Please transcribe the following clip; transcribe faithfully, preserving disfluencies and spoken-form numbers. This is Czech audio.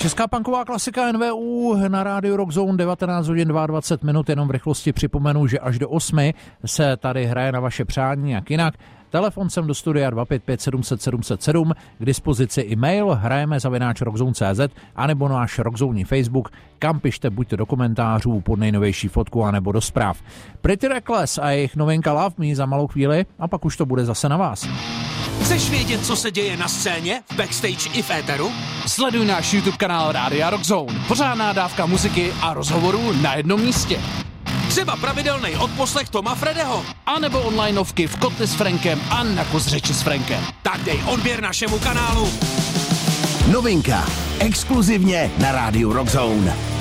Česká punková klasika N V U na rádiu Rock Zone devatenáct hodin dvacet dva minut, jenom v rychlosti připomenu, že až do osmi se tady hraje na vaše přání, jak jinak. Telefon sem do studia dva pět pět sedm set sedm set sedm, k dispozici e-mail hrajeme zavináč rockzone tečka cé zet anebo náš Rockzone Facebook, kam pište buď do komentářů pod nejnovější fotku anebo do zpráv. Pretty Reckless a jejich novinka Love Me za malou chvíli a pak už to bude zase na vás. Chceš vědět, co se děje na scéně, v backstage i v éteru? Sleduj náš YouTube kanál Rádia Rock Zone. Pořádná dávka muziky a rozhovorů na jednom místě. Třeba pravidelný odposlech Toma Fredeho. A nebo onlineovky v Kotli s Frankem a na kus řeči s Frankem. Tak dej odběr našemu kanálu. Novinka. Exkluzivně na rádiu Rock Zone.